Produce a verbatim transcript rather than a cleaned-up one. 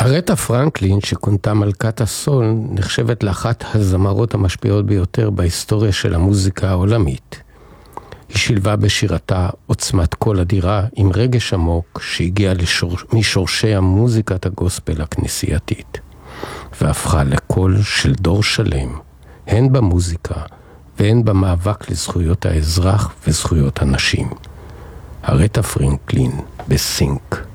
ארתה פרנקלין, שכונתה מלכת הסול, נחשבת לאחת הזמרות המשפיעות ביותר בהיסטוריה של המוזיקה העולמית. היא שילבה בשירתה עוצמת קול אדירה עם רגש עמוק שהגיע לשור... משורשי המוזיקת הגוספל הכנסייתית, והפכה לקול של דור שלם, הן במוזיקה והן במאבק לזכויות האזרח וזכויות הנשים. ארתה פרנקלין בסינק.